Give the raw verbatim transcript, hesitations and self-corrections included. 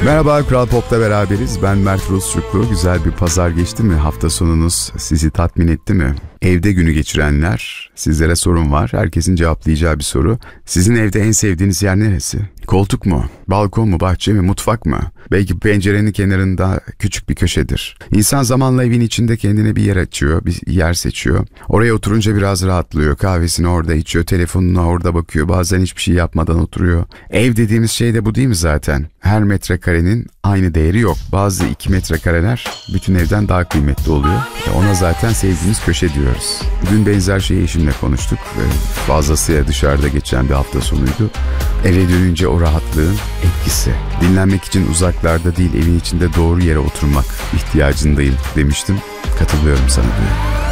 Merhaba, Kral Pop'ta beraberiz. Ben Mert Rusçuklu. Güzel bir pazar geçti mi? Hafta sonunuz sizi tatmin etti mi? Evde günü geçirenler, sizlere sorum var. Herkesin cevaplayacağı bir soru. Sizin evde en sevdiğiniz yer neresi? Koltuk mu? Balkon mu? Bahçe mi? Mutfak mı? Belki pencerenin kenarında küçük bir köşedir. İnsan zamanla evin içinde kendine bir yer açıyor, bir yer seçiyor. Oraya oturunca biraz rahatlıyor. Kahvesini orada içiyor, telefonuna orada bakıyor. Bazen hiçbir şey yapmadan oturuyor. Ev dediğimiz şey de bu değil mi zaten? Her metrekarenin aynı değeri yok. Bazı iki metrekareler bütün evden daha kıymetli oluyor. Ona zaten sevdiğimiz köşe diyoruz. Bugün benzer şeyi eşimle konuştuk. Fazlasıyla dışarıda geçen bir hafta sonuydu. Eve dönünce o rahatlığın etkisi. Dinlenmek için uzaklarda değil, evin içinde doğru yere oturmak ihtiyacındayım demiştim. Katılıyorum sana diyor.